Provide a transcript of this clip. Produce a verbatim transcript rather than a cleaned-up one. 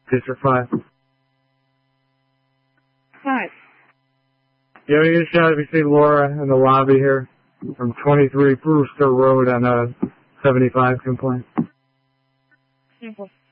District five. Five. Yeah, we just shot if you see Laura in the lobby here from twenty-three Brewster Road on uh, seventy-five complaint. Simple.